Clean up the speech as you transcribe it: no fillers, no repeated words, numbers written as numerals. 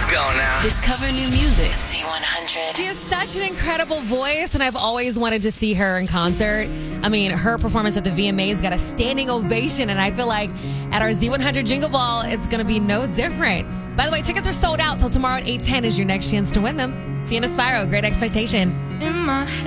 go now. Discover new music. C100. She has such an incredible voice, and I've always wanted to see her in concert. I mean, her performance at the VMAs got a standing ovation, and I feel like at our Z100 Jingle Ball, it's going to be no different. By the way, tickets are sold out, so tomorrow at 8:10 is your next chance to win them. Sienna Spyro, Great Expectation. In my head.